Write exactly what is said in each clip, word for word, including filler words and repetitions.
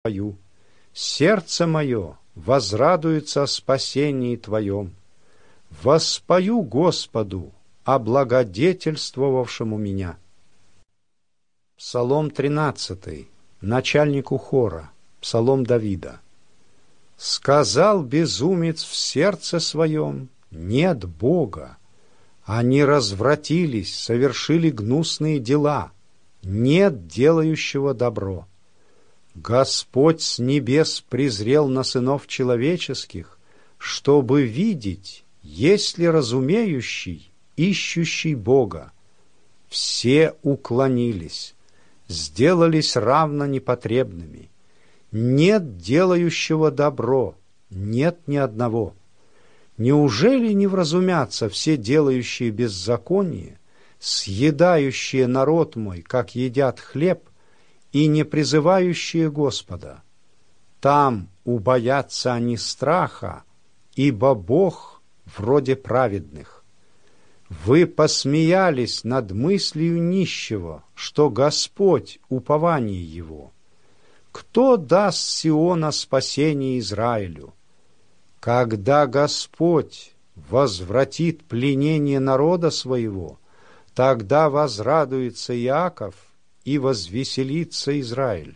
Твою. Сердце мое возрадуется о спасении Твоем. Воспою Господу, облагодетельствовавшему меня. Псалом тринадцатый. Начальнику хора. Псалом Давида. Сказал безумец в сердце своем: нет Бога. Они развратились, совершили гнусные дела. Нет делающего добро. Господь с небес презрел на сынов человеческих, чтобы видеть, есть ли разумеющий, ищущий Бога. Все уклонились, сделались равно непотребными. Нет делающего добро, нет ни одного. Неужели не вразумятся все делающие беззаконие, съедающие народ мой, как едят хлеб, и не призывающие Господа? Там убоятся они страха, ибо Бог вроде праведных. Вы посмеялись над мыслью нищего, что Господь — упование его. Кто даст Сиона спасение Израилю? Когда Господь возвратит пленение народа своего, тогда возрадуется Иаков и возвеселится Израиль.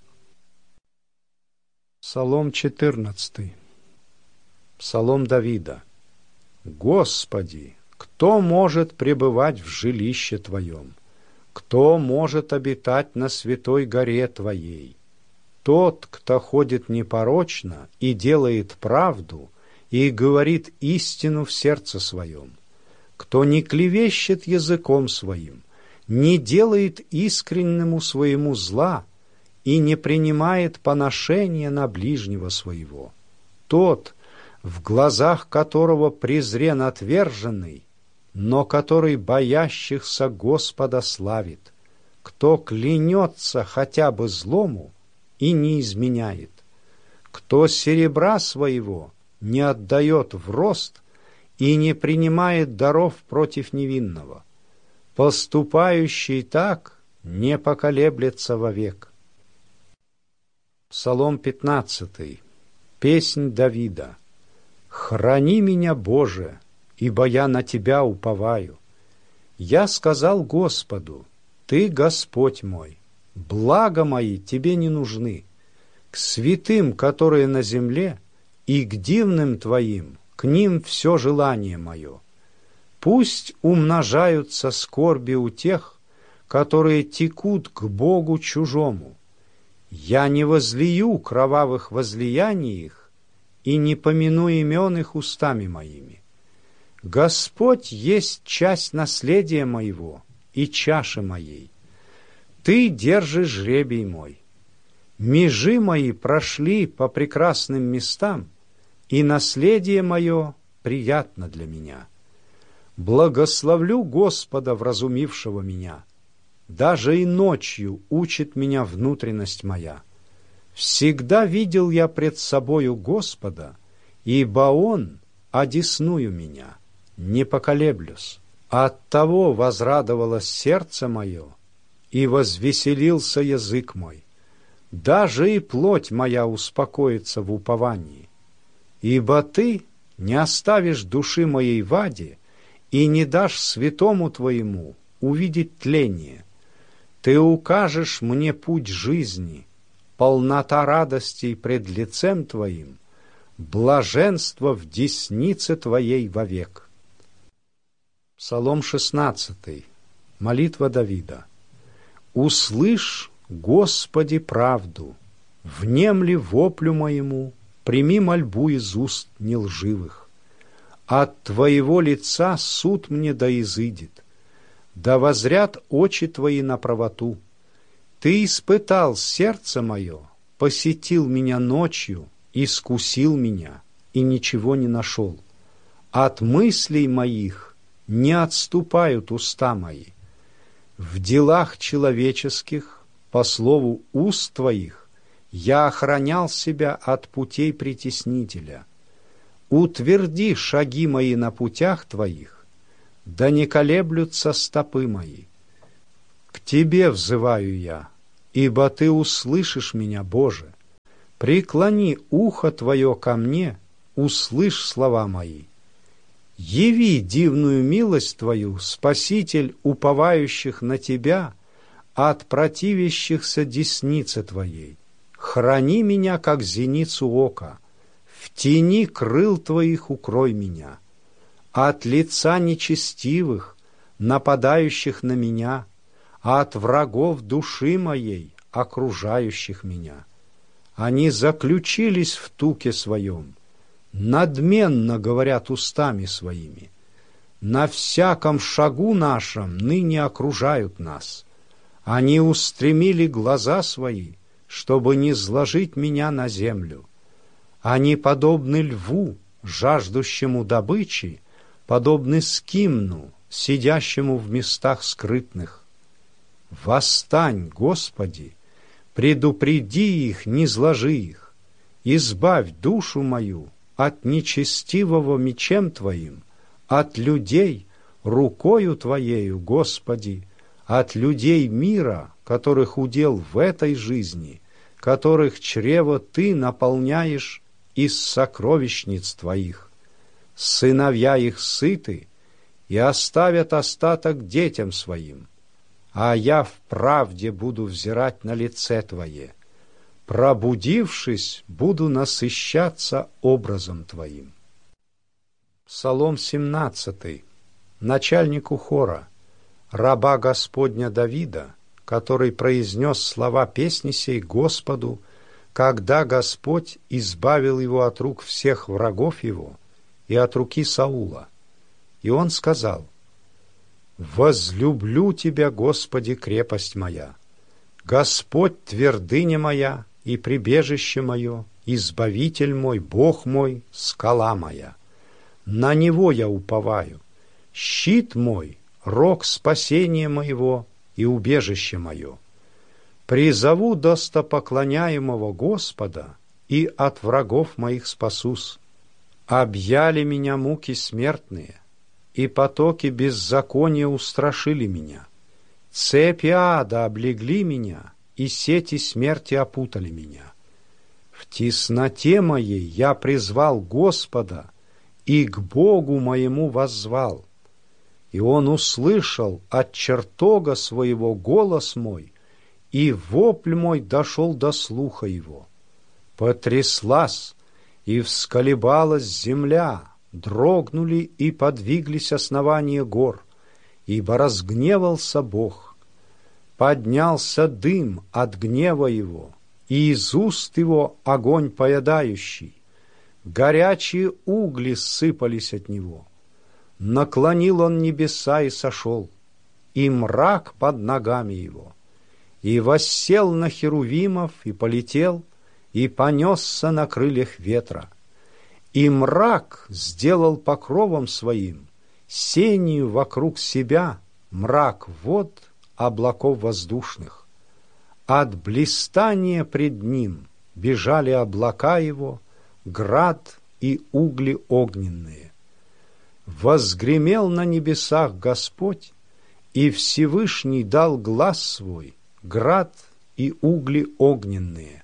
Псалом четырнадцатый. Псалом Давида. Господи, кто может пребывать в жилище Твоем? Кто может обитать на святой горе Твоей? Тот, кто ходит непорочно и делает правду, и говорит истину в сердце своем, кто не клевещет языком своим, не делает искреннему своему зла и не принимает поношения на ближнего своего, тот, в глазах которого презрен отверженный, но который боящихся Господа славит, кто клянется хотя бы злому и не изменяет, кто серебра своего не отдает в рост и не принимает даров против невинного, поступающий так не поколеблется вовек. Псалом пятнадцатый. Песнь Давида. Храни меня, Боже, ибо я на Тебя уповаю. Я сказал Господу: Ты Господь мой, блага мои Тебе не нужны. К святым, которые на земле, и к дивным Твоим, к ним все желание мое. Пусть умножаются скорби у тех, которые текут к Богу чужому. Я не возлию кровавых возлияний их и не помяну имен их устами моими. Господь есть часть наследия моего и чаши моей. Ты держишь жребий мой. Межи мои прошли по прекрасным местам, и наследие мое приятно для меня. Благословлю Господа, вразумившего меня. Даже и ночью учит меня внутренность моя. Всегда видел я пред собою Господа, ибо Он одесную меня, не поколеблюсь. Оттого возрадовалось сердце мое, и возвеселился язык мой. Даже и плоть моя успокоится в уповании. Ибо Ты не оставишь души моей в аде и не дашь святому Твоему увидеть тление. Ты укажешь мне путь жизни, полнота радостей пред лицем Твоим, блаженство в деснице Твоей вовек. Псалом шестнадцатый. Молитва Давида. Услышь, Господи, правду, внемли воплю моему, прими мольбу из уст нелживых. От Твоего лица суд мне да изыдет, да возрят очи Твои на правоту. Ты испытал сердце мое, посетил меня ночью, искусил меня, и ничего не нашел. От мыслей моих не отступают уста мои. В делах человеческих, по слову уст Твоих, я охранял себя от путей притеснителя. Утверди шаги мои на путях Твоих, да не колеблются стопы мои. К Тебе взываю я, ибо Ты услышишь меня, Боже. преклони ухо Твое ко мне, услышь слова мои. Яви дивную милость Твою, Спаситель уповающих на Тебя, от противящихся деснице Твоей. Храни меня, как зеницу ока, в тени крыл Твоих укрой меня. От лица нечестивых, нападающих на меня, от врагов души моей, окружающих меня. Они заключились в туке своем, надменно говорят устами своими. На всяком шагу нашем ныне окружают нас. Они устремили глаза свои, чтобы не сложить меня на землю. Они подобны льву, жаждущему добычи, подобны скимну, сидящему в местах скрытных. Восстань, Господи, предупреди их, не зложи их, избавь душу мою от нечестивого мечем Твоим, от людей рукою Твоею, Господи, от людей мира, которых удел в этой жизни, которых чрево Ты наполняешь из сокровищниц Твоих. Сыновья их сыты и оставят остаток детям своим, а я в правде буду взирать на лице Твое. Пробудившись, буду насыщаться образом Твоим. Псалом семнадцатый. Начальнику хора, раба Господня Давида, который произнес слова песни сей Господу, когда Господь избавил его от рук всех врагов его и от руки Саула. И он сказал: «Возлюблю Тебя, Господи, крепость моя, Господь твердыня моя и прибежище мое, избавитель мой, Бог мой, скала моя. На Него я уповаю, щит мой, рог спасения моего и убежище мое. Призову достопоклоняемого Господа, и от врагов моих спасусь. Объяли меня муки смертные, и потоки беззакония устрашили меня. Цепи ада облегли меня, и сети смерти опутали меня. В тесноте моей я призвал Господа, и к Богу моему воззвал. И Он услышал от чертога своего голос мой, и вопль мой дошел до слуха его. Потряслась и всколебалась земля, дрогнули и подвиглись основания гор, ибо разгневался Бог. Поднялся дым от гнева его, и из уст его огонь поедающий. Горячие угли сыпались от него. Наклонил он небеса и сошел, и мрак под ногами его. И воссел на херувимов, и полетел, и понесся на крыльях ветра. И мрак сделал покровом своим, сенью вокруг себя, мрак вод облаков воздушных. От блистания пред ним бежали облака его, град и угли огненные. Возгремел на небесах Господь, и Всевышний дал глас свой, град и угли огненные.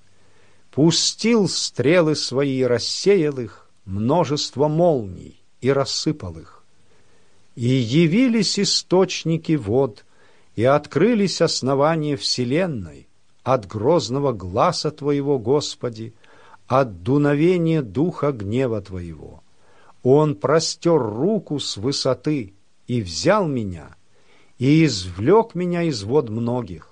Пустил стрелы свои и рассеял их, множество молний, и рассыпал их. И явились источники вод, и открылись основания вселенной от грозного гласа Твоего, Господи, от дуновения духа гнева Твоего. Он простер руку с высоты и взял меня, и извлек меня из вод многих,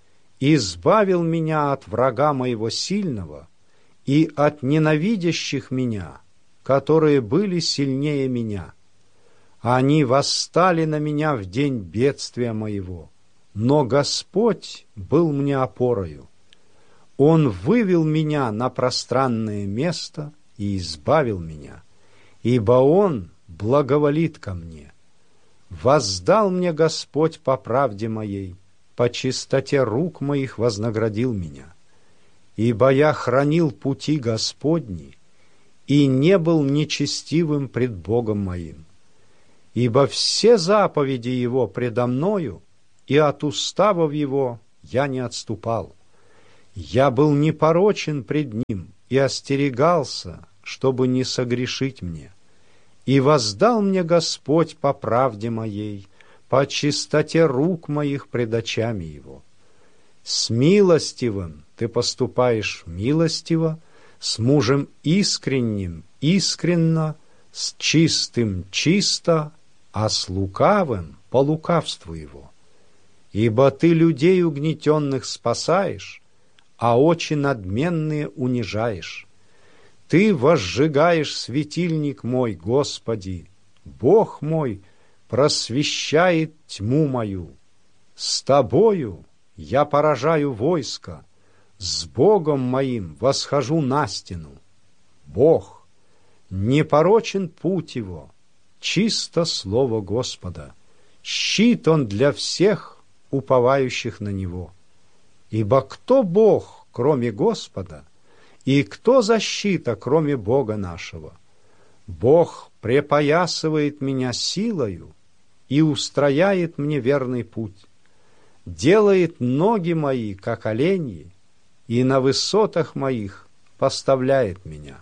избавил меня от врага моего сильного и от ненавидящих меня, которые были сильнее меня. Они восстали на меня в день бедствия моего, но Господь был мне опорою. Он вывел меня на пространное место и избавил меня, ибо Он благоволит ко мне. Воздал мне Господь по правде моей, по чистоте рук моих вознаградил меня. Ибо я хранил пути Господни и не был нечестивым пред Богом моим. Ибо все заповеди Его предо мною, и от уставов Его я не отступал. Я был непорочен пред Ним, и остерегался, чтобы не согрешить мне. И воздал мне Господь по правде моей, по чистоте рук моих пред очами Его. С милостивым ты поступаешь милостиво, с мужем искренним искренно, с чистым чисто, а с лукавым по лукавству его. Ибо ты людей угнетенных спасаешь, а очи надменные унижаешь. Ты возжигаешь светильник мой, Господи, Бог мой просвещает тьму мою. С Тобою я поражаю войско, с Богом моим восхожу на стену. Бог, непорочен путь Его, чисто слово Господа, щит Он для всех, уповающих на Него. Ибо кто Бог, кроме Господа, и кто защита, кроме Бога нашего? Бог препоясывает меня силою и устрояет мне верный путь, делает ноги мои, как оленьи, и на высотах моих поставляет меня,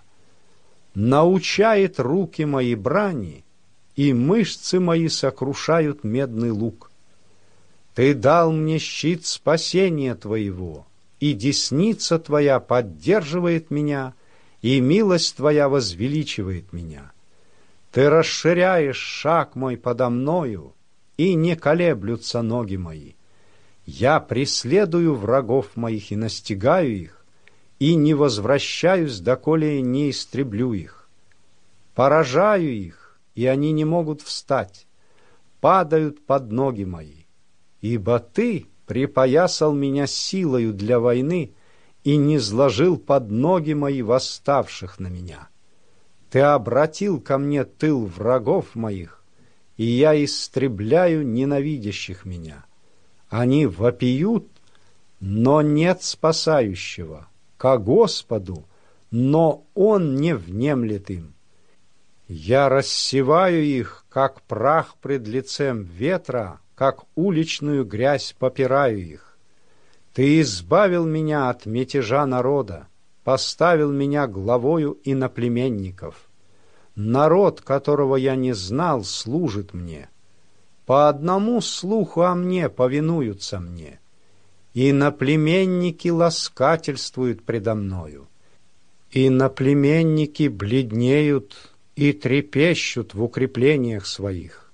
научает руки мои брани, и мышцы мои сокрушают медный лук. Ты дал мне щит спасения Твоего, и десница Твоя поддерживает меня, и милость Твоя возвеличивает меня. Ты расширяешь шаг мой подо мною, и не колеблются ноги мои. Я преследую врагов моих и настигаю их, и не возвращаюсь, доколе не истреблю их. Поражаю их, и они не могут встать, падают под ноги мои. Ибо Ты припоясал меня силою для войны и не сложил под ноги мои восставших на меня. Ты обратил ко мне тыл врагов моих, и я истребляю ненавидящих меня. Они вопиют, но нет спасающего, ко Господу, но Он не внемлет им. Я рассеваю их, как прах пред лицем ветра, как уличную грязь попираю их. Ты избавил меня от мятежа народа, поставил меня главою иноплеменников. Народ, которого я не знал, служит мне. По одному слуху о мне повинуются мне. Иноплеменники ласкательствуют предо мною. Иноплеменники бледнеют и трепещут в укреплениях своих.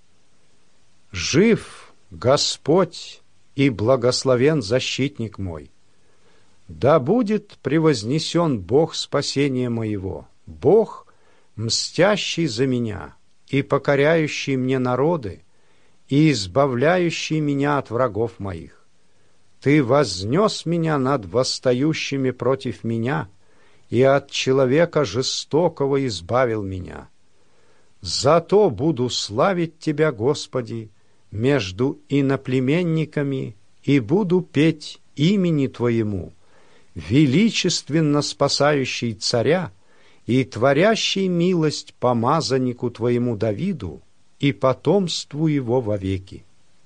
Жив Господь и благословен защитник мой. Да будет превознесен Бог спасения моего, Бог, мстящий за меня и покоряющий мне народы, и избавляющий меня от врагов моих. Ты вознес меня над восстающими против меня, и от человека жестокого избавил меня. Зато буду славить Тебя, Господи, между иноплеменниками, и буду петь имени Твоему, величественно спасающий царя и творящий милость помазаннику Твоему Давиду и потомству его вовеки.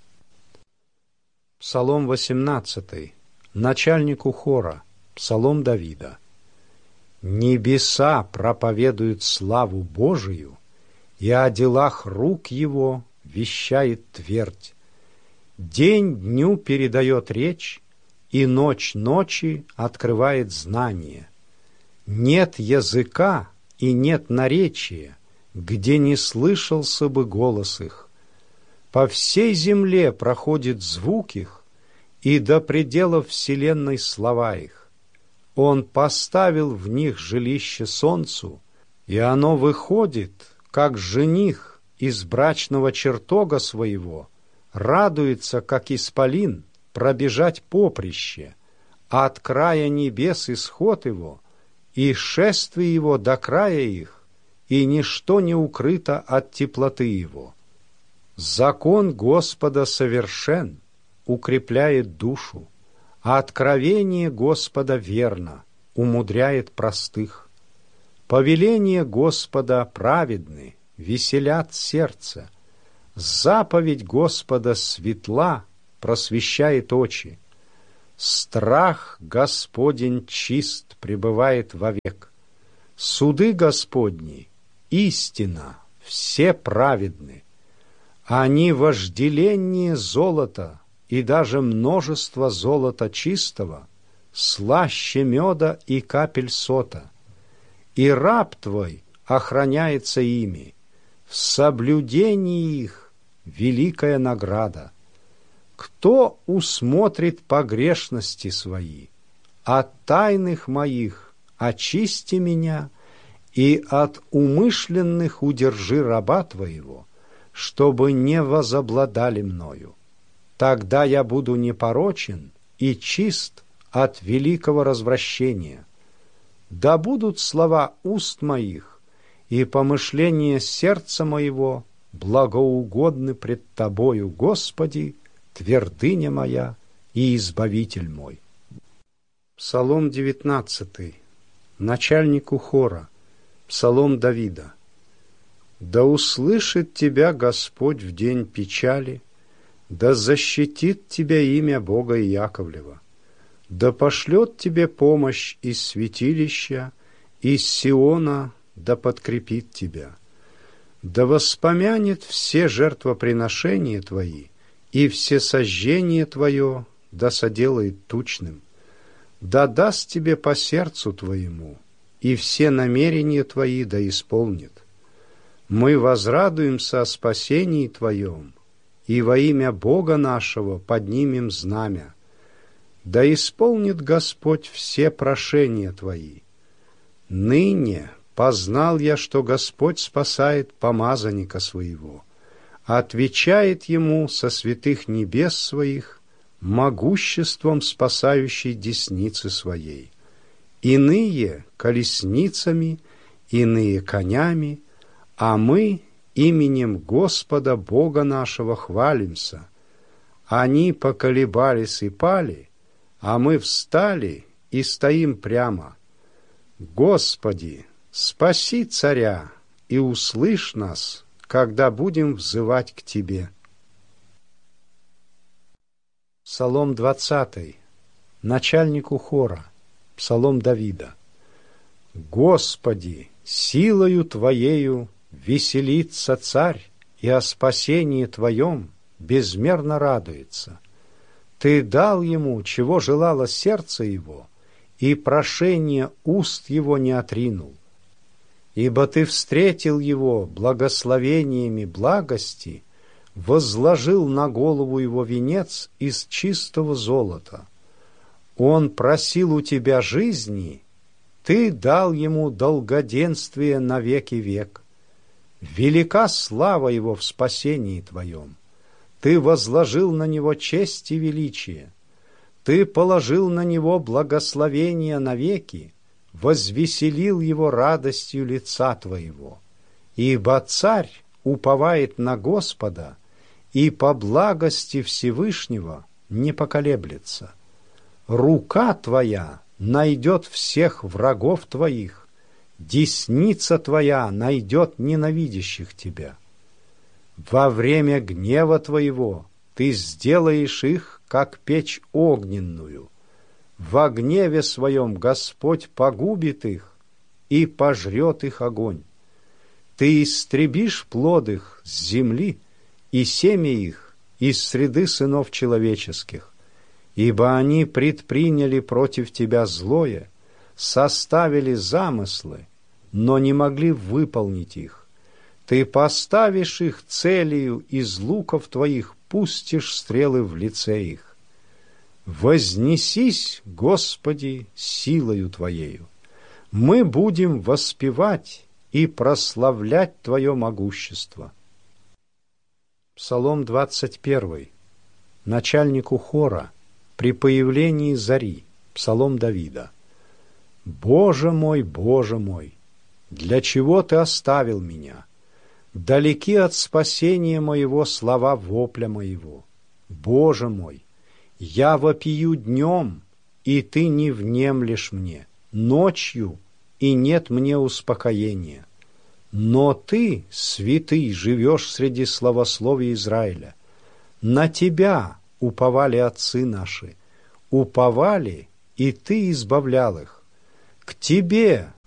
Псалом восемнадцатый. Начальнику хора. Псалом Давида. Небеса проповедуют славу Божию, и о делах рук Его вещает твердь. День дню передает речь, и ночь ночи открывает знание. Нет языка и нет наречия, где не слышался бы голос их. По всей земле проходит звук их, и до пределов вселенной слова их. Он поставил в них жилище солнцу, и оно выходит, как жених, из брачного чертога своего, радуется, как исполин, пробежать поприще, а от края небес исход его, и шествие его до края их, и ничто не укрыто от теплоты его. Закон Господа совершен, укрепляет душу, а откровение Господа верно, умудряет простых. Повеления Господа праведны, веселят сердце. Заповедь Господа светла, просвещает очи. Страх Господень чист пребывает вовек. Суды Господни, истина, все праведны. Они вожделеннее золота, и даже множество золота чистого, слаще меда и капель сота. И раб твой охраняется ими, в соблюдении их великая награда. Кто усмотрит погрешности свои? От тайных моих очисти меня, и от умышленных удержи раба твоего, чтобы не возобладали мною. Тогда я буду непорочен и чист от великого развращения. Да будут слова уст моих и помышления сердца моего благоугодны пред Тобою, Господи, твердыня моя и избавитель мой. Псалом девятнадцатый. Начальнику хора. Псалом Давида. Да услышит тебя Господь в день печали, да защитит тебя имя Бога Иаковлева, да пошлет тебе помощь из святилища, из Сиона, да подкрепит тебя, да воспомянет все жертвоприношения твои, и все сожжения твое, да соделает тучным, да даст тебе по сердцу твоему, и все намерения твои да исполнит. Мы возрадуемся о спасении Твоем, и во имя Бога нашего поднимем знамя. Да исполнит Господь все прошения Твои. Ныне познал я, что Господь спасает помазанника Своего, отвечает Ему со святых небес Своих могуществом спасающей десницы Своей. Иные колесницами, иные конями, а мы именем Господа Бога нашего хвалимся. Они поколебались и пали, а мы встали и стоим прямо. Господи, спаси царя и услышь нас, когда будем взывать к Тебе. Псалом двадцатый. Начальнику хора. Псалом Давида. Господи, силою Твоею веселится царь, и о спасении Твоем безмерно радуется. Ты дал ему, чего желало сердце его, и прошение уст его не отринул. Ибо Ты встретил его благословениями благости, возложил на голову его венец из чистого золота. Он просил у Тебя жизни, Ты дал ему долгоденствие на веки век. Велика слава его в спасении Твоем. Ты возложил на него честь и величие. Ты положил на него благословение навеки, возвеселил его радостью лица Твоего. Ибо царь уповает на Господа, и по благости Всевышнего не поколеблется. Рука Твоя найдет всех врагов Твоих, десница Твоя найдет ненавидящих Тебя. Во время гнева Твоего Ты сделаешь их, как печь огненную. Во гневе Своем Господь погубит их и пожрет их огонь. Ты истребишь плод их с земли и семя их из среды сынов человеческих. Ибо они предприняли против Тебя злое, составили замыслы, но не могли выполнить их. Ты поставишь их целью, из луков Твоих пустишь стрелы в лице их. Вознесись, Господи, силою Твоею. Мы будем воспевать и прославлять Твое могущество. Псалом двадцать первый. Начальнику хора. При появлении зари. Псалом Давида. Боже мой, Боже мой, для чего Ты оставил меня? Далеки от спасения моего слова вопля моего. Боже мой, я вопию днем, и Ты не внемлешь мне, ночью, и нет мне успокоения. Но Ты, святый, живешь среди славословия Израиля. На Тебя уповали отцы наши, уповали, и Ты избавлял их. К Тебе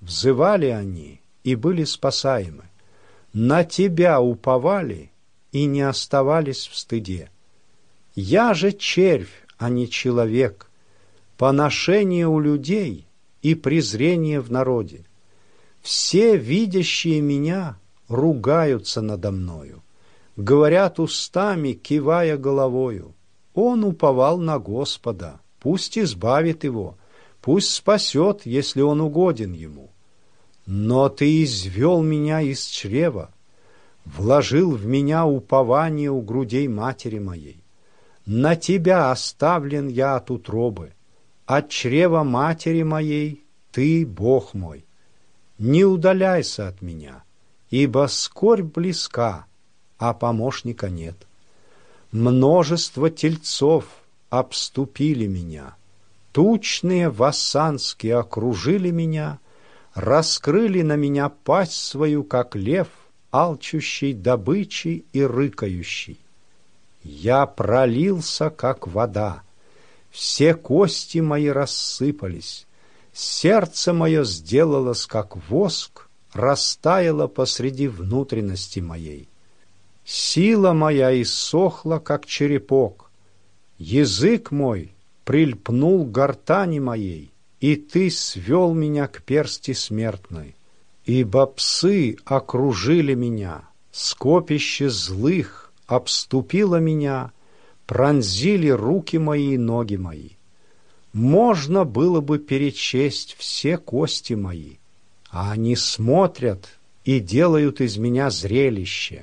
взывали они и были спасаемы. На Тебя уповали и не оставались в стыде. Я же червь, а не человек, поношение у людей и презрение в народе. Все, видящие меня, ругаются надо мною, говорят устами, кивая головою. Он уповал на Господа, пусть избавит его, пусть спасет, если он угоден ему. Но Ты извел меня из чрева, вложил в меня упование у грудей матери моей. На Тебя оставлен я от утробы, от чрева матери моей Ты, Бог мой. Не удаляйся от меня, ибо скорбь близка, а помощника нет. Множество тельцов обступили меня, тучные вассанские окружили меня, раскрыли на меня пасть свою, как лев, алчущий добычи и рыкающий. Я пролился, как вода, все кости мои рассыпались, сердце мое сделалось, как воск, растаяло посреди внутренности моей. Сила моя иссохла, как черепок, язык мой прильпнул к гортани моей, и Ты свел меня к персти смертной. Ибо псы окружили меня, скопище злых обступило меня, пронзили руки мои и ноги мои. Можно было бы перечесть все кости мои, а они смотрят и делают из меня зрелище.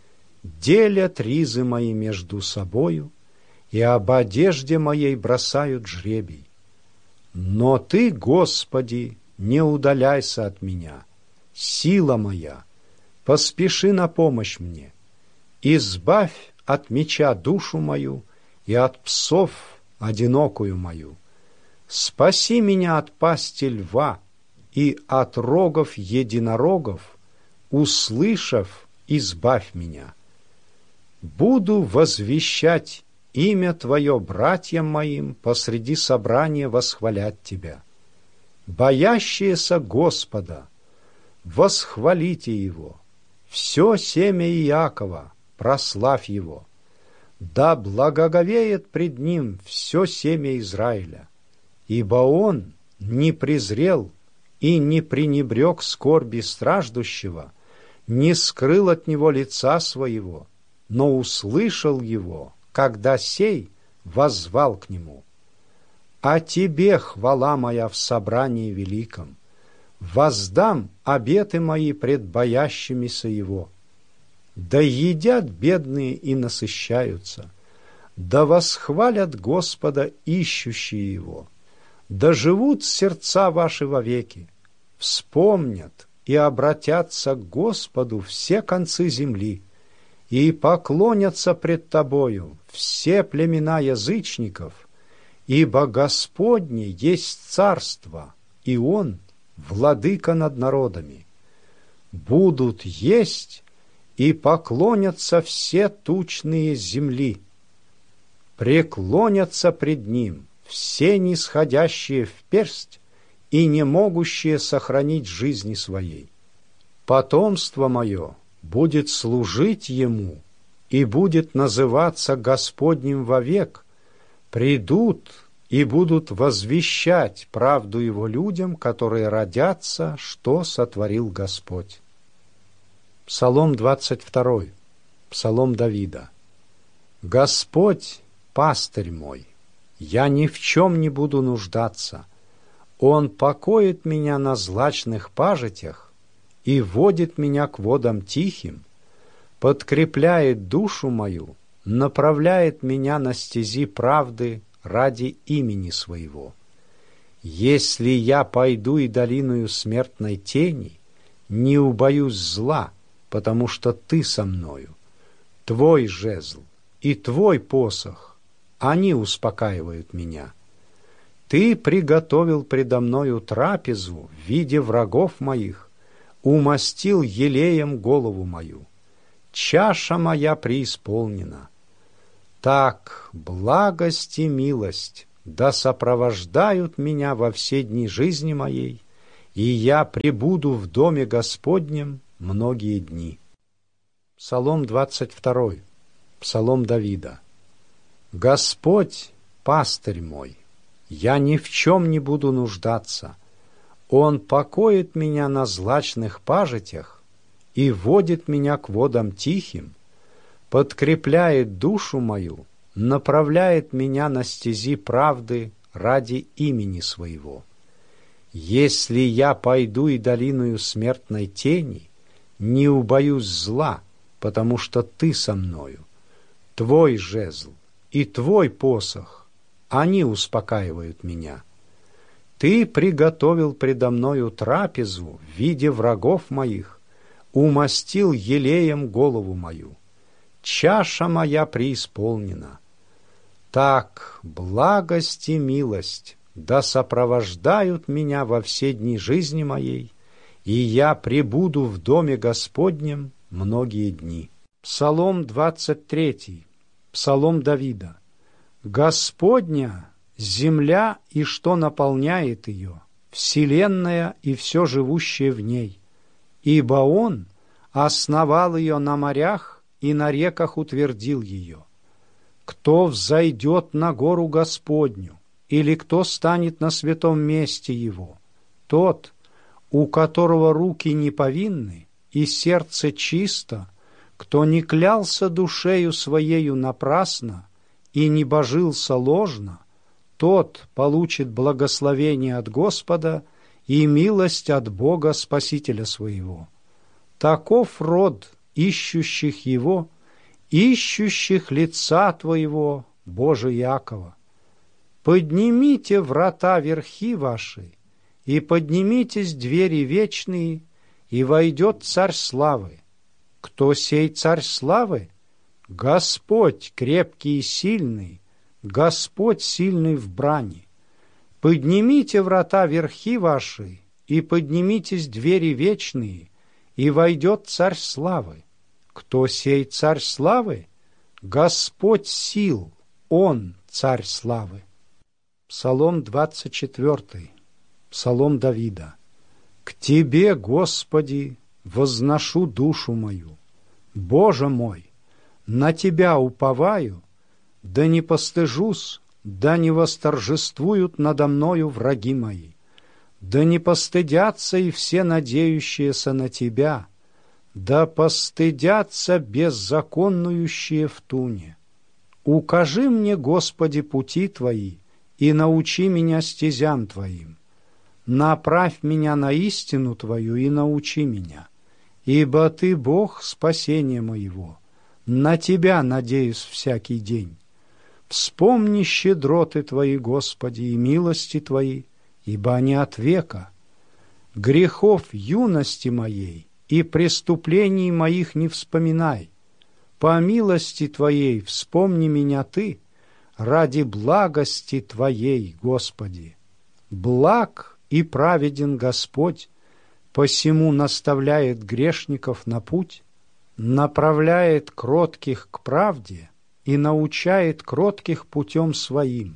Делят ризы мои между собою, и об одежде моей бросают жребий. Но Ты, Господи, не удаляйся от меня, сила моя, поспеши на помощь мне. Избавь от меча душу мою и от псов одинокую мою. Спаси меня от пасти льва и от рогов единорогов, услышав, избавь меня. Буду возвещать имя Твое братьям моим, посреди собрания восхвалять Тебя. Боящиеся Господа, восхвалите Его, все семя Иакова, прославь Его. Да благоговеет пред Ним все семя Израиля, ибо Он не презрел и не пренебрег скорби страждущего, не скрыл от него лица своего, но услышал его, когда сей воззвал к нему. А Тебе хвала моя в собрании великом, воздам обеты мои пред боящимися Его. Да едят бедные и насыщаются, да восхвалят Господа ищущие Его, да живут сердца ваши вовеки, вспомнят и обратятся к Господу все концы земли, и поклонятся пред Тобою все племена язычников, ибо Господне есть царство, и Он владыка над народами. Будут есть и поклонятся все тучные земли, преклонятся пред Ним все нисходящие в персть и не могущие сохранить жизни своей. Потомство мое будет служить Ему и будет называться Господним вовек, придут и будут возвещать правду Его людям, которые родятся, что сотворил Господь. Псалом двадцать второй. Псалом Давида. Господь — пастырь мой, я ни в чем не буду нуждаться. Он покоит меня на злачных пажитях и водит меня к водам тихим, подкрепляет душу мою, направляет меня на стези правды ради имени Своего. Если я пойду и долиною смертной тени, не убоюсь зла, потому что Ты со мною. Твой жезл и Твой посох, они успокаивают меня. Ты приготовил предо мною трапезу в виде врагов моих, умастил елеем голову мою. Чаша моя преисполнена. Так благость и милость да сопровождают меня во все дни жизни моей, и я пребуду в доме Господнем многие дни». Псалом двадцать второй. Псалом Давида. «Господь — пастырь мой, я ни в чем не буду нуждаться. Он покоит меня на злачных пажитях и водит меня к водам тихим, подкрепляет душу мою, направляет меня на стези правды ради имени своего. Если я пойду и долиною смертной тени, не убоюсь зла, потому что ты со мною. Твой жезл и твой посох, они успокаивают меня. Ты приготовил предо мною трапезу в виде врагов моих, умастил елеем голову мою. Чаша моя преисполнена. Так благость и милость да сопровождают меня во все дни жизни моей, и я пребуду в доме Господнем многие дни». Псалом двадцать третий. Псалом Давида. «Господня — земля и что наполняет ее, вселенная и все живущее в ней, ибо Он основал ее на морях и на реках утвердил ее. Кто взойдет на гору Господню, или кто станет на святом месте Его? Тот, у которого руки не повинны и сердце чисто, кто не клялся душею своею напрасно и не божился ложно, тот получит благословение от Господа и милость от Бога Спасителя своего. Таков род ищущих Его, ищущих лица Твоего, Боже Иакова. Поднимите врата верхи ваши, и поднимитесь двери вечные, и войдет Царь славы. Кто сей Царь славы? Господь крепкий и сильный, Господь сильный в брани. Поднимите врата верхи ваши, и поднимитесь двери вечные, и войдет Царь славы. Кто сей Царь славы? Господь сил, Он Царь славы». Псалом двадцать четвертый. Псалом Давида. «К Тебе, Господи, возношу душу мою. Боже мой, на Тебя уповаю, да не постыжусь, да не восторжествуют надо мною враги мои, да не постыдятся и все надеющиеся на Тебя, да постыдятся беззаконнующие в туне. Укажи мне, Господи, пути Твои, и научи меня стезям Твоим. Направь меня на истину Твою и научи меня, ибо Ты Бог спасения моего, на Тебя надеюсь всякий день. Вспомни щедроты Твои, Господи, и милости Твои, ибо они от века. Грехов юности моей и преступлений моих не вспоминай. По милости Твоей вспомни меня Ты, ради благости Твоей, Господи. Благ и праведен Господь, посему наставляет грешников на путь, направляет кротких к правде и научает кротких путем своим.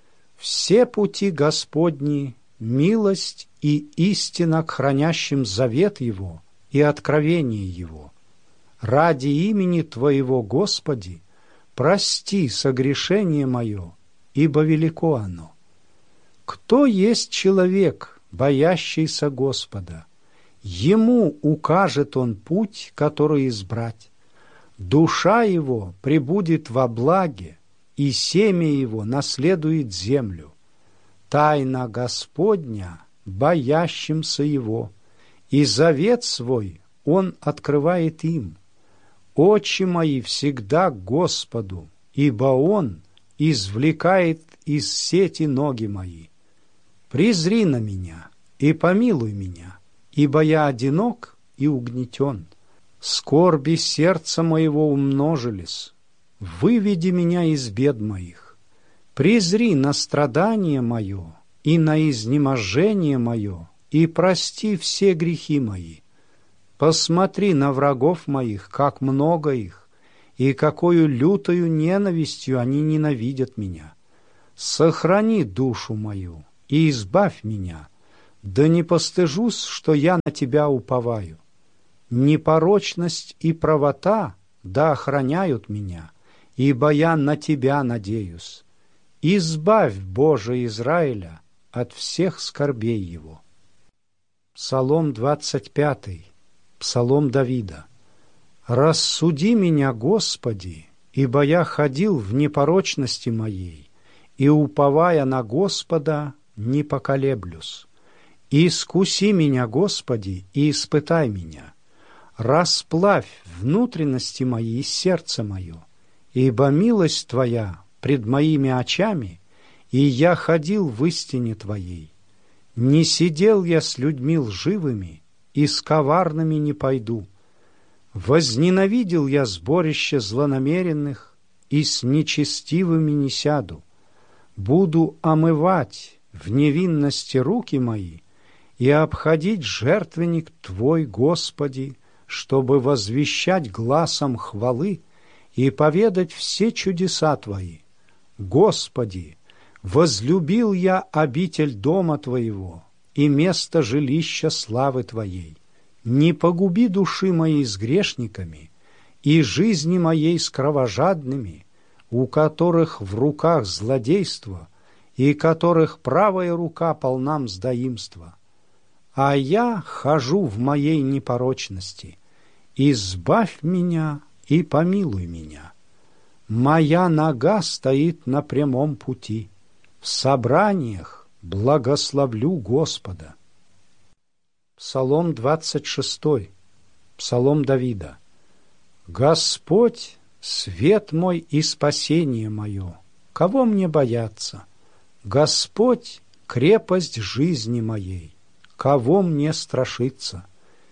Все пути Господни — милость и истина к хранящим завет Его и откровение Его. Ради имени Твоего, Господи, прости согрешение мое, ибо велико оно. Кто есть человек, боящийся Господа? Ему укажет Он путь, который избрать. Душа его пребудет во благе, и семя его наследует землю. Тайна Господня боящимся Его, и завет свой Он открывает им. Очи мои всегда к Господу, ибо Он извлекает из сети ноги мои. Презри на меня и помилуй меня, ибо я одинок и угнетен. Скорби сердца моего умножились. Выведи меня из бед моих. Презри на страдание мое и на изнеможение мое, и прости все грехи мои. Посмотри на врагов моих, как много их, и какою лютою ненавистью они ненавидят меня. Сохрани душу мою и избавь меня, Да не постыжусь, что я на Тебя уповаю. Непорочность и правота да охраняют меня, ибо я на Тебя надеюсь. Избавь, Боже Израиля, от всех скорбей его. Псалом двадцать пятый. Псалом Давида. «Рассуди меня, Господи, ибо я ходил в непорочности моей, и, уповая на Господа, не поколеблюсь. Искуси меня, Господи, и испытай меня. Расплавь внутренности мои и сердце мое, ибо милость Твоя пред моими очами, и я ходил в истине Твоей. Не сидел я с людьми лживыми, и с коварными не пойду. Возненавидел я сборище злонамеренных, и с нечестивыми не сяду. Буду омывать в невинности руки мои и обходить жертвенник Твой, Господи, чтобы возвещать гласом хвалы и поведать все чудеса Твои. Господи, возлюбил я обитель дома Твоего и место жилища славы Твоей. Не погуби души моей с грешниками и жизни моей с кровожадными, у которых в руках злодейство и которых правая рука полна мздоимства. А я хожу в моей непорочности. Избавь меня и помилуй меня. Моя нога стоит на прямом пути. В собраниях благословлю Господа». Псалом двадцать шестой. Псалом Давида. «Господь, свет мой и спасение мое, кого мне бояться? Господь, крепость жизни моей, кого мне страшиться?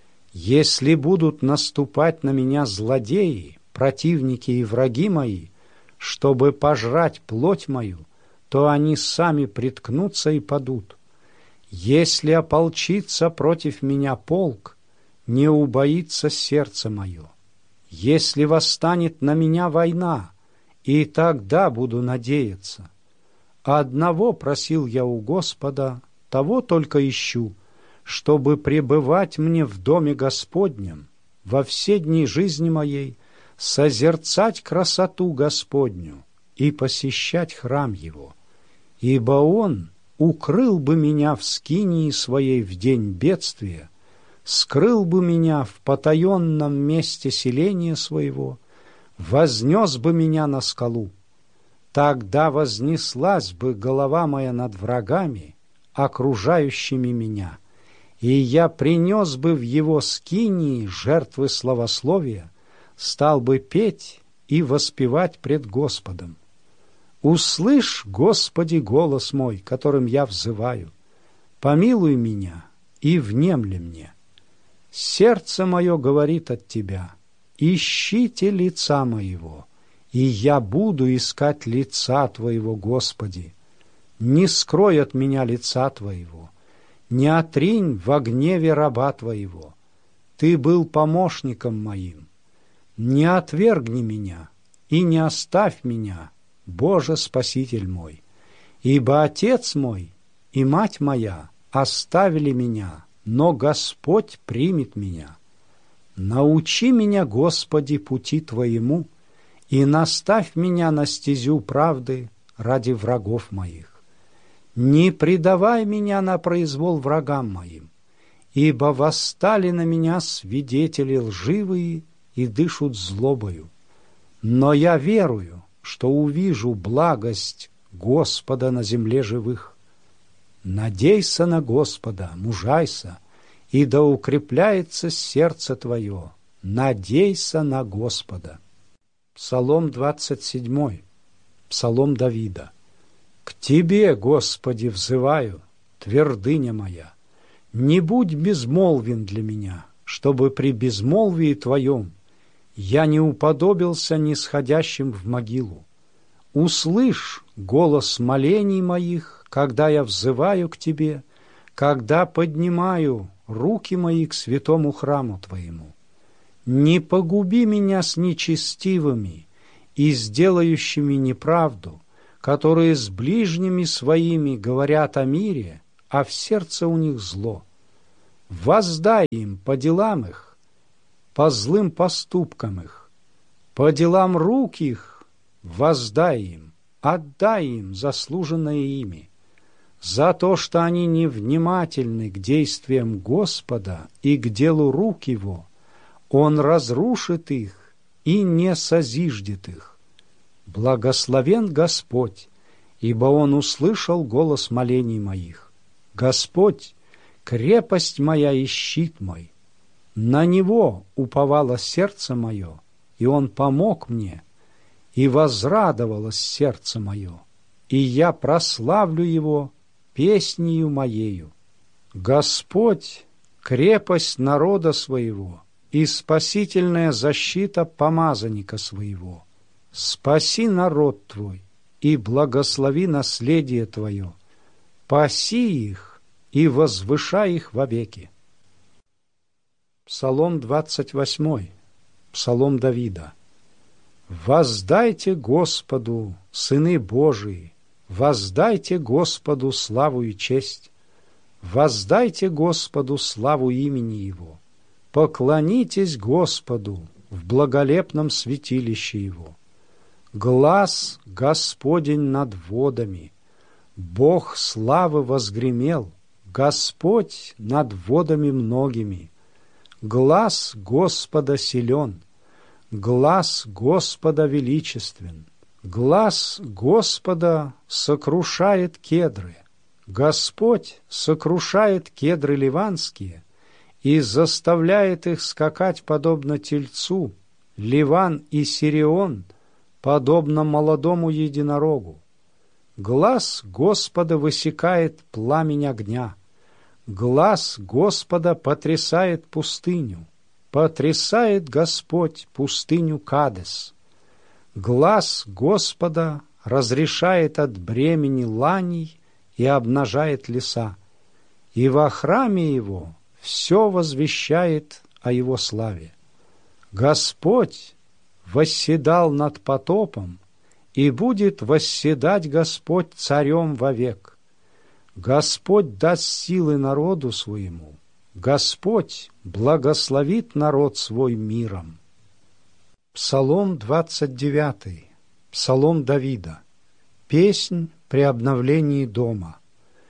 Если будут наступать на меня злодеи, противники и враги мои, чтобы пожрать плоть мою, то они сами приткнутся и падут. Если ополчится против меня полк, не убоится сердце мое. Если восстанет на меня война, и тогда буду надеяться. Одного просил я у Господа, того только ищу, чтобы пребывать мне в доме Господнем, во все дни жизни моей, созерцать красоту Господню и посещать храм Его. Ибо Он укрыл бы меня в скинии своей в день бедствия, скрыл бы меня в потаенном месте селения своего, вознес бы меня на скалу. Тогда вознеслась бы голова моя над врагами, окружающими меня, и я принес бы в его скинии жертвы славословия, стал бы петь и воспевать пред Господом. Услышь, Господи, голос мой, которым я взываю. Помилуй меня и внемли мне. Сердце мое говорит от Тебя. Ищите лица моего, и я буду искать лица Твоего, Господи. Не скрой от меня лица Твоего, не отринь во гневе раба Твоего. Ты был помощником моим. Не отвергни меня и не оставь меня, Боже Спаситель мой, ибо Отец мой и мать моя оставили меня, но Господь примет меня. Научи меня, Господи, пути Твоему, и наставь меня на стезю правды ради врагов моих. Не предавай меня на произвол врагам моим, ибо восстали на меня свидетели лживые и дышут злобою. Но я верую, что увижу благость Господа на земле живых. Надейся на Господа, мужайся, и да укрепляется сердце твое. Надейся на Господа. Псалом двадцать седьмой. Псалом Давида. К Тебе, Господи, взываю, твердыня моя. Не будь безмолвен для меня, чтобы при безмолвии Твоем я не уподобился нисходящим в могилу. Услышь голос молений моих, когда я взываю к Тебе, когда поднимаю руки мои к святому храму Твоему. Не погуби меня с нечестивыми и сделающими неправду, которые с ближними своими говорят о мире, а в сердце у них зло. Воздай им по делам их, по злым поступкам их, по делам рук их воздай им, отдай им заслуженное ими, за то, что они невнимательны к действиям Господа и к делу рук Его. Он разрушит их и не созиждет их. Благословен Господь, ибо Он услышал голос молений моих. Господь, крепость моя и щит мой, на Него уповало сердце мое, и Он помог мне, и возрадовалось сердце мое, и я прославлю Его песнею моею. Господь, крепость народа своего и спасительная защита помазанника своего. Спаси народ Твой и благослови наследие Твое, паси их и возвышай их вовеки. Псалом двадцать восьмой. Псалом Давида. Воздайте Господу, сыны Божии, воздайте Господу славу и честь, воздайте Господу славу имени Его, поклонитесь Господу в благолепном святилище Его. Глас Господень над водами, Бог славы возгремел, Господь над водами многими. Глас Господа силен, глас Господа величествен, глас Господа сокрушает кедры. Господь сокрушает кедры ливанские и заставляет их скакать подобно тельцу, Ливан и Сирион подобно молодому единорогу. Глас Господа высекает пламень огня, глас Господа потрясает пустыню, потрясает Господь пустыню Кадес. Глас Господа разрешает от бремени ланей и обнажает леса, и во храме Его все возвещает о Его славе. Господь восседал над потопом, и будет восседать Господь царем вовек. Господь даст силы народу своему, Господь благословит народ свой миром. Псалом двадцать девятый. Псалом Давида. Песнь при обновлении дома.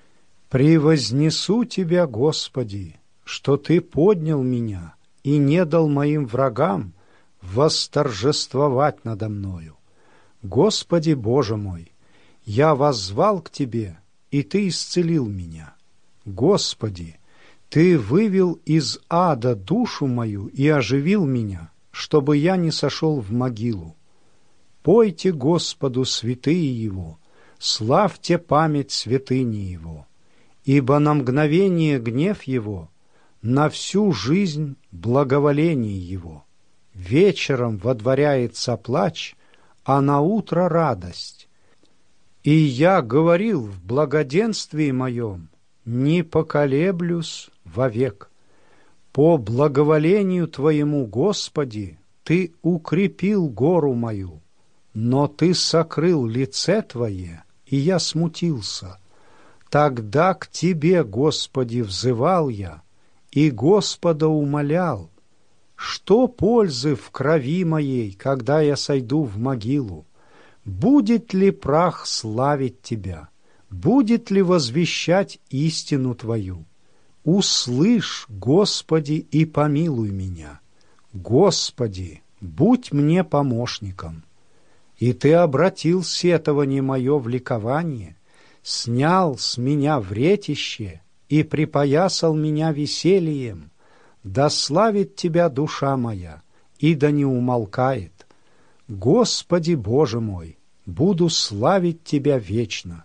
«Превознесу Тебя, Господи, что Ты поднял меня и не дал моим врагам восторжествовать надо мною. Господи Боже мой, я воззвал к Тебе, и Ты исцелил меня. Господи, Ты вывел из ада душу мою и оживил меня, чтобы я не сошел в могилу. Пойте Господу святые Его, славьте память святыни Его, ибо на мгновение гнев Его, на всю жизнь благоволение Его. Вечером водворяется плач, а на утро радость. И я говорил в благоденствии моем, не поколеблюсь вовек. По благоволению Твоему, Господи, Ты укрепил гору мою, но Ты сокрыл лице Твое, и я смутился. Тогда к Тебе, Господи, взывал я, и Господа умолял. Что пользы в крови моей, когда я сойду в могилу? Будет ли прах славить Тебя? Будет ли возвещать истину Твою? Услышь, Господи, и помилуй меня. Господи, будь мне помощником. И Ты обратил сетование мое в ликование, снял с меня вретище и припоясал меня весельем. Да славит Тебя душа моя, и да не умолкает. Господи Боже мой, буду славить Тебя вечно.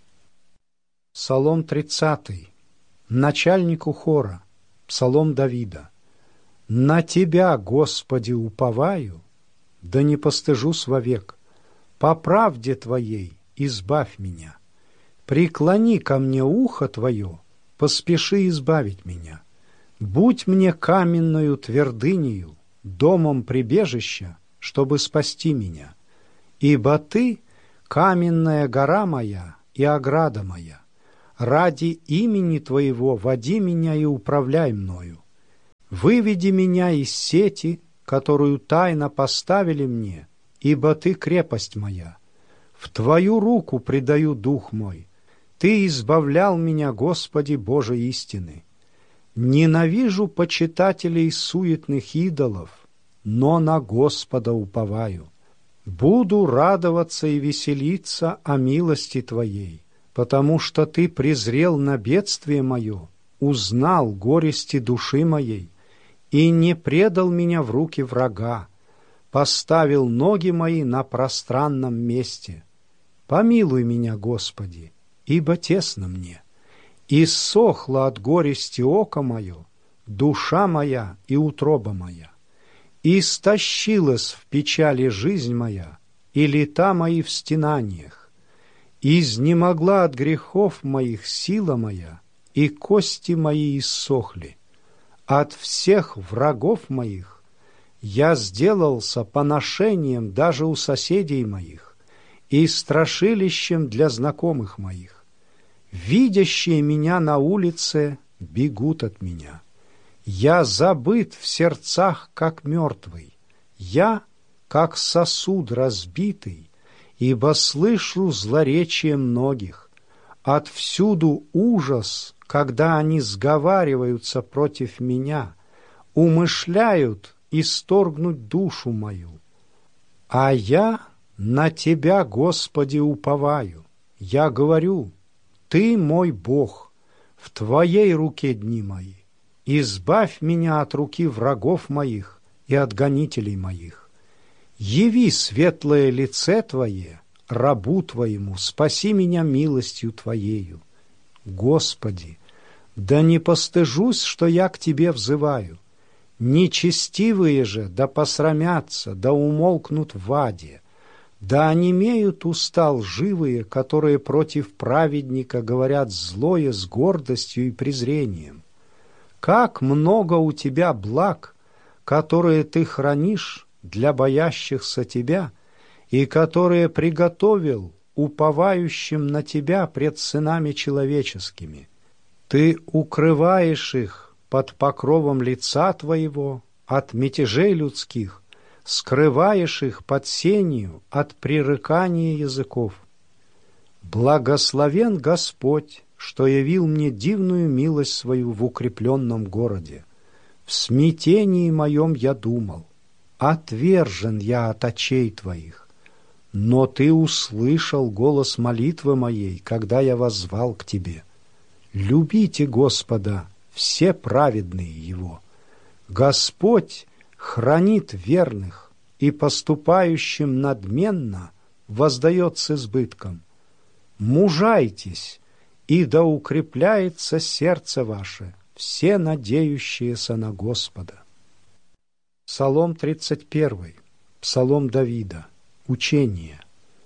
Псалом тридцатый. Начальнику хора. Псалом Давида. На Тебя, Господи, уповаю, да не постыжусь вовек. По правде Твоей избавь меня. Преклони ко мне ухо Твое, поспеши избавить меня. Будь мне каменною твердынею, домом прибежища, чтобы спасти меня. Ибо Ты — каменная гора моя и ограда моя, ради имени Твоего води меня и управляй мною. Выведи меня из сети, которую тайно поставили мне, ибо Ты крепость моя. В Твою руку предаю дух мой. Ты избавлял меня, Господи, Боже истины. Ненавижу почитателей суетных идолов, но на Господа уповаю. Буду радоваться и веселиться о милости Твоей, потому что Ты презрел на бедствие мое, узнал горести души моей и не предал меня в руки врага, поставил ноги мои на пространном месте. Помилуй меня, Господи, ибо тесно мне. Иссохло от горести око мое, душа моя и утроба моя. Истощилась в печали жизнь моя, и лета мои в стенаниях. Изнемогла от грехов моих сила моя, и кости мои иссохли. От всех врагов моих я сделался поношением даже у соседей моих и страшилищем для знакомых моих. Видящие меня на улице бегут от меня. Я забыт в сердцах, как мертвый. Я, как сосуд разбитый, ибо слышу злоречие многих. Отвсюду ужас, когда они сговариваются против меня, умышляют исторгнуть душу мою. А я на Тебя, Господи, уповаю. Я говорю: Ты мой Бог, в Твоей руке дни мои. Избавь меня от руки врагов моих и от гонителей моих. Яви светлое лице Твое рабу Твоему, спаси меня милостью Твоею. Господи, да не постыжусь, что я к Тебе взываю. Нечестивые же да посрамятся, да умолкнут в аде, да онемеют уста лживые, которые против праведника говорят злое с гордостью и презрением. Как много у Тебя благ, которые Ты хранишь для боящихся Тебя и которые приготовил уповающим на Тебя пред сынами человеческими. Ты укрываешь их под покровом лица Твоего от мятежей людских, скрываешь их под сенью от пререкания языков. Благословен Господь, что явил мне дивную милость свою в укрепленном городе. В смятении моем я думал: отвержен я от очей Твоих. Но Ты услышал голос молитвы моей, когда я воззвал к Тебе. Любите Господа, все праведные Его. Господь хранит верных и поступающим надменно воздает с избытком. Мужайтесь, и да укрепляется сердце ваше, все надеющиеся на Господа. Псалом тридцать первый. Псалом Давида. Учение.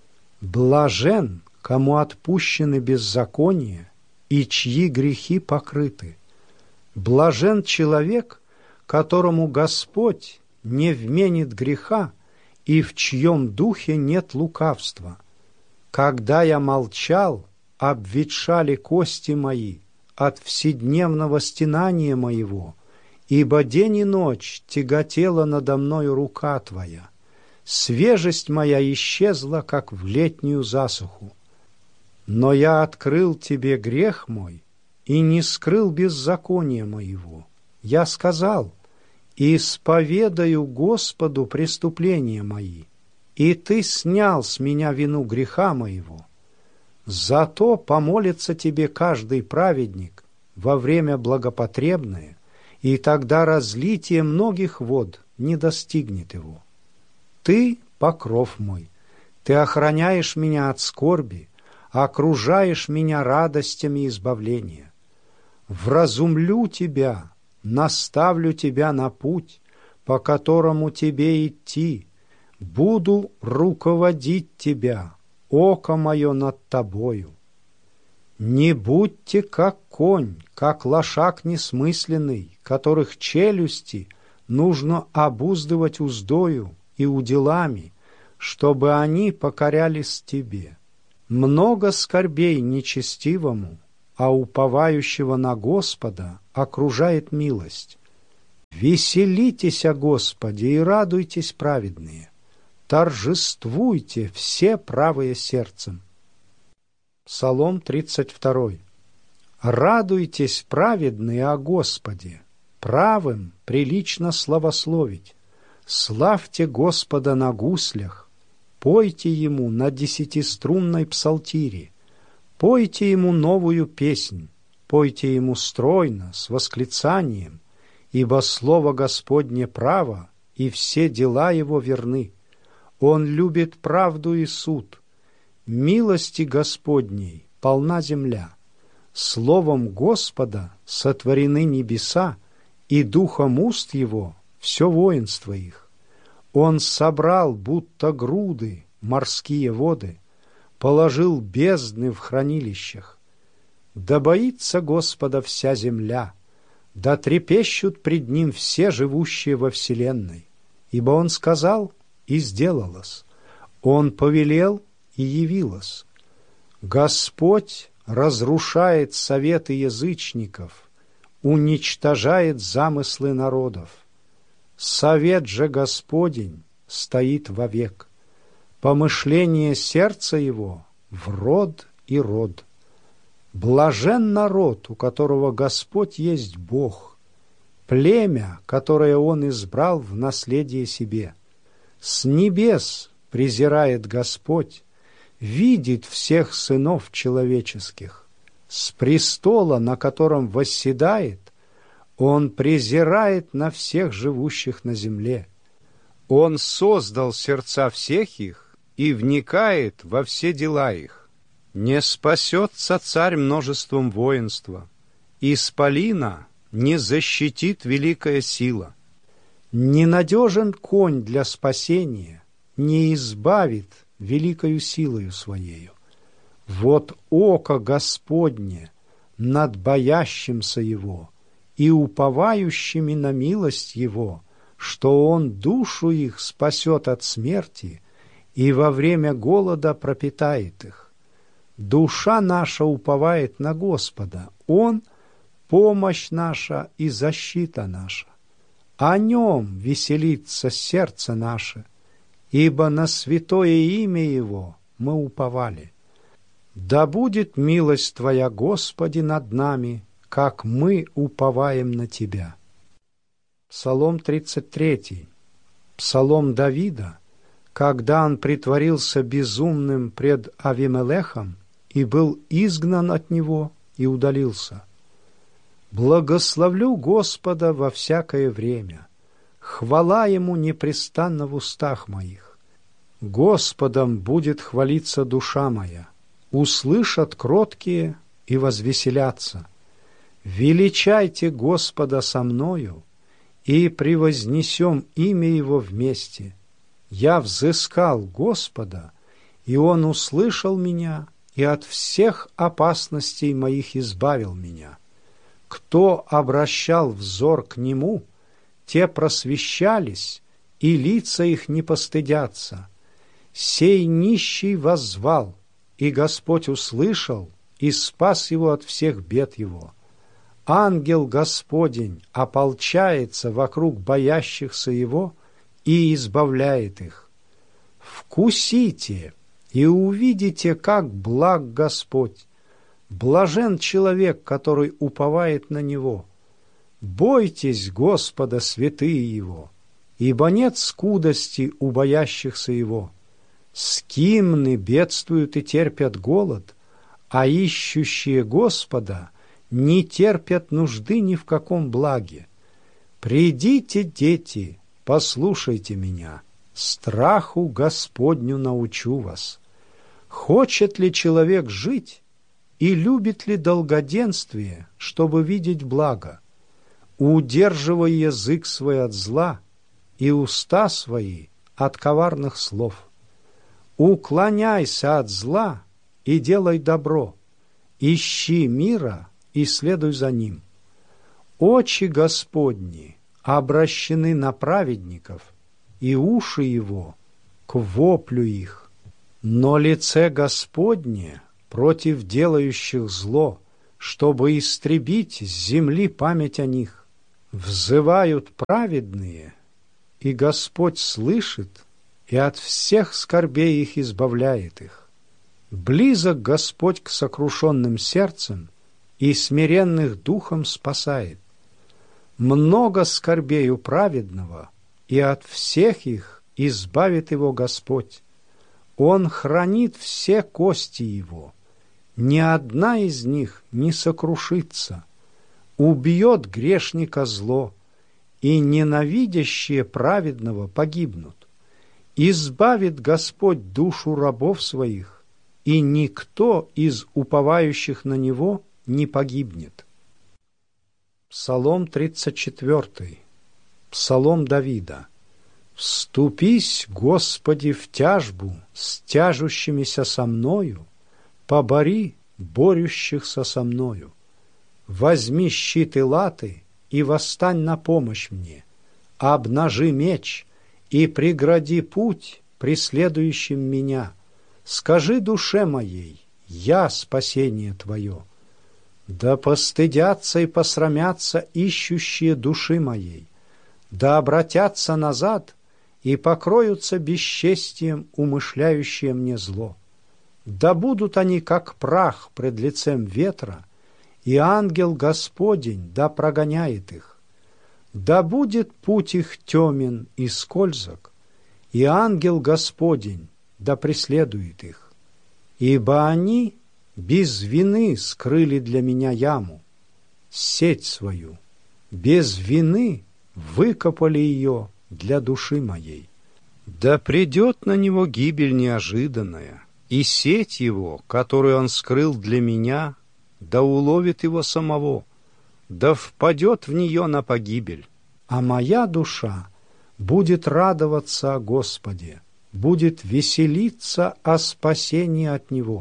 Блажен, кому отпущены беззакония и чьи грехи покрыты. Блажен человек, которому Господь не вменит греха и в чьем духе нет лукавства. Когда я молчал, обветшали кости мои от вседневного стенания моего, ибо день и ночь тяготела надо мною рука Твоя. Свежесть моя исчезла, как в летнюю засуху. Но я открыл Тебе грех мой и не скрыл беззакония моего. Я сказал: исповедаю Господу преступления мои, и Ты снял с меня вину греха моего. Зато помолится Тебе каждый праведник во время благопотребное, и тогда разлитие многих вод не достигнет его. Ты — покров мой, Ты охраняешь меня от скорби, окружаешь меня радостями избавления. Вразумлю Тебя, наставлю Тебя на путь, по которому Тебе идти, буду руководить Тебя, око мое над Тобою. Не будьте как конь, как лошак несмысленный, которых челюсти нужно обуздывать уздою и уделами, чтобы они покорялись Тебе. Много скорбей нечестивому, а уповающего на Господа окружает милость. Веселитесь о Господе и радуйтесь, праведные, торжествуйте все правые сердцем. Псалом тридцать второй. Радуйтесь, праведные, о Господе, правым прилично славословить. Славьте Господа на гуслях, пойте Ему на десятиструнной псалтире, пойте Ему новую песнь, пойте Ему стройно, с восклицанием, ибо слово Господне право, и все дела Его верны. Он любит правду и суд. Милости Господней полна земля. Словом Господа сотворены небеса, и духом уст Его все воинство их. Он собрал, будто груды, морские воды, положил бездны в хранилищах. Да боится Господа вся земля, да трепещут пред Ним все живущие во вселенной. Ибо Он сказал, и сделалось, Он повелел, и явилось. Господь разрушает советы язычников, уничтожает замыслы народов. Совет же Господень стоит вовек, помышление сердца Его в род и род. Блажен народ, у которого Господь есть Бог, племя, которое Он избрал в наследие себе. С небес презирает Господь, видит всех сынов человеческих. С престола, на котором восседает, Он презирает на всех живущих на земле. Он создал сердца всех их и вникает во все дела их. Не спасется царь множеством воинства, исполина не защитит великая сила. Ненадежен конь для спасения, не избавит великою силою своею. Вот око Господне над боящимся Его и уповающими на милость Его, что Он душу их спасет от смерти и во время голода пропитает их. Душа наша уповает на Господа, Он — помощь наша и защита наша. О Нем веселится сердце наше, ибо на святое имя Его мы уповали. Да будет милость Твоя, Господи, над нами, как мы уповаем на Тебя. Псалом тридцать третий. Псалом Давида, когда он притворился безумным пред Авимелехом и был изгнан от него и удалился. Благословлю Господа во всякое время, хвала Ему непрестанно в устах моих. Господом будет хвалиться душа моя, услышат кроткие и возвеселятся. Величайте Господа со мною, и превознесем имя Его вместе. Я взыскал Господа, и Он услышал меня, и от всех опасностей моих избавил меня. Кто обращал взор к Нему, те просвещались, и лица их не постыдятся. Сей нищий воззвал, и Господь услышал, и спас его от всех бед его. Ангел Господень ополчается вокруг боящихся Его и избавляет их. Вкусите и увидите, как благ Господь. Блажен человек, который уповает на Него. Бойтесь Господа, святые Его, ибо нет скудости у боящихся Его. Скимны бедствуют и терпят голод, а ищущие Господа не терпят нужды ни в каком благе. Придите, дети, послушайте меня, страху Господню научу вас. Хочет ли человек жить, и любит ли долгоденствие, чтобы видеть благо? Удерживай язык свой от зла и уста свои от коварных слов. Уклоняйся от зла и делай добро, ищи мира и следуй за ним. Очи Господни обращены на праведников, и уши Его к воплю их. Но лице Господне против делающих зло, чтобы истребить с земли память о них. Взывают праведные, и Господь слышит, и от всех скорбей их избавляет их. Близок Господь к сокрушенным сердцем, и смиренных духом спасает. Много скорбей у праведного, и от всех их избавит его Господь. Он хранит все кости его, ни одна из них не сокрушится. Убьет грешника зло, и ненавидящие праведного погибнут. Избавит Господь душу рабов своих, и никто из уповающих на Него не погибнет. Псалом тридцать четвёртый. Псалом Давида. «Вступись, Господи, в тяжбу с тяжущимися со мною, побори борющихся со мною. Возьми щит и латы и восстань на помощь мне, обнажи меч и прегради путь преследующим меня. Скажи душе моей: я спасение Твое. Да постыдятся и посрамятся ищущие души моей, да обратятся назад и покроются бесчестием умышляющие мне зло. Да будут они, как прах пред лицем ветра, и ангел Господень да прогоняет их. Да будет путь их темен и скользок, и ангел Господень да преследует их. Ибо они без вины скрыли для меня яму, сеть свою, без вины выкопали ее для души моей. Да придет на него гибель неожиданная, и сеть его, которую он скрыл для меня, да уловит его самого, да впадет в нее на погибель. А моя душа будет радоваться о Господе, будет веселиться о спасении от Него.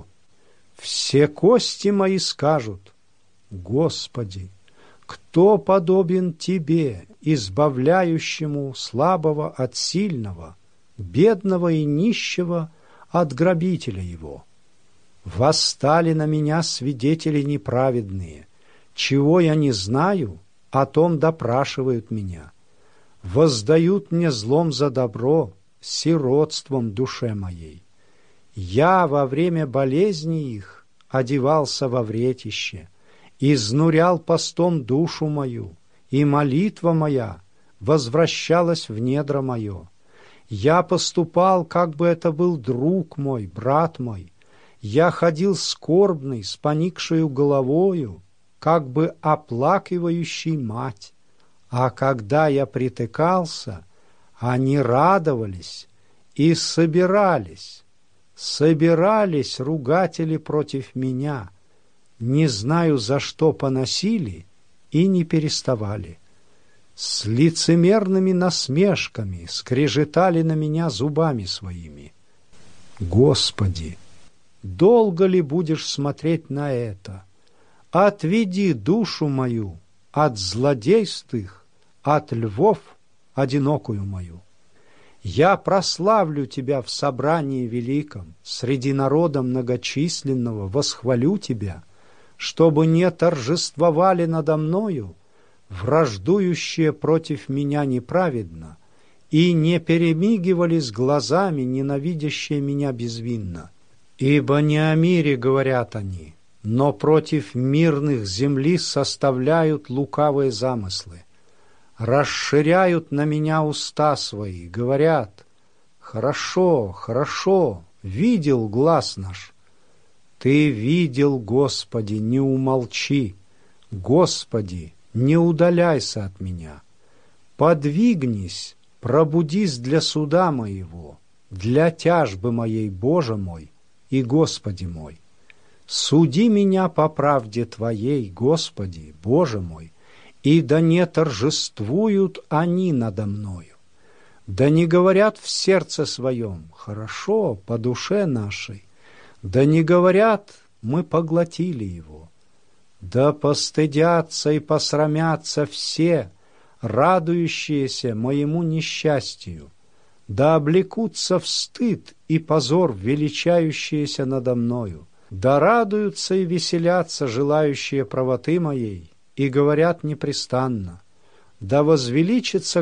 Все кости мои скажут: Господи, кто подобен Тебе, избавляющему слабого от сильного, бедного и нищего от грабителя его? Восстали на меня свидетели неправедные, чего я не знаю, о том допрашивают меня. Воздают мне злом за добро, сиротством душе моей. Я во время болезни их одевался во вретище, изнурял постом душу мою, и молитва моя возвращалась в недра мое. Я поступал, как бы это был друг мой, брат мой. Я ходил скорбный, с поникшею головою, как бы оплакивающий мать. А когда я притыкался, они радовались и собирались. Собирались ругатели против меня, не знаю, за что поносили, и не переставали. С лицемерными насмешками скрежетали на меня зубами своими. Господи, долго ли будешь смотреть на это? Отведи душу мою от злодейств их, от львов одинокую мою. Я прославлю Тебя в собрании великом, среди народа многочисленного восхвалю Тебя, чтобы не торжествовали надо мною враждующие против меня неправедно, и не перемигивались глазами, ненавидящие меня безвинно. Ибо не о мире говорят они, но против мирных земли составляют лукавые замыслы. Расширяют на меня уста свои, говорят: хорошо, хорошо, видел глаз наш. Ты видел, Господи, не умолчи, Господи, не удаляйся от меня. Подвигнись, пробудись для суда моего, для тяжбы моей, Боже мой и Господи мой. Суди меня по правде Твоей, Господи, Боже мой, и да не торжествуют они надо мною. Да не говорят в сердце своем: хорошо, по душе нашей. Да не говорят: мы поглотили его. Да постыдятся и посрамятся все, радующиеся моему несчастью. Да облекутся в стыд и позор величающиеся надо мною. Да радуются и веселятся желающие правоты моей, и говорят непрестанно: да возвеличится